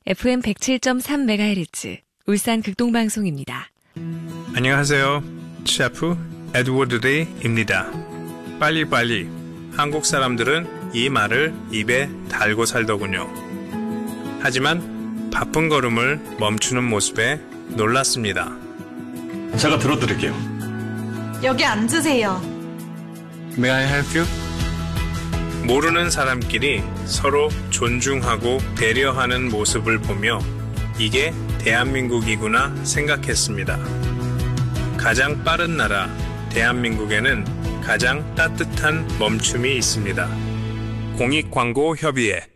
FM 107.3MHz 울산 극동방송입니다. 안녕하세요. 셰프 에드워드 레이입니다. 빨리빨리. 한국 사람들은 이 말을 입에 달고 살더군요. 하지만 바쁜 걸음을 멈추는 모습에 놀랐습니다. 제가 들어드릴게요. 여기 앉으세요. May I help you? 모르는 사람끼리 서로 존중하고 배려하는 모습을 보며 이게 대한민국이구나 생각했습니다. 가장 빠른 나라 대한민국에는 가장 따뜻한 멈춤이 있습니다. 공익광고협의회